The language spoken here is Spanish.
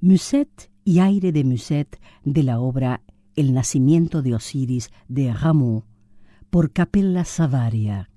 Musette y aire de Musette de la obra El nacimiento de Osiris de Rameau por Cappella Savaria.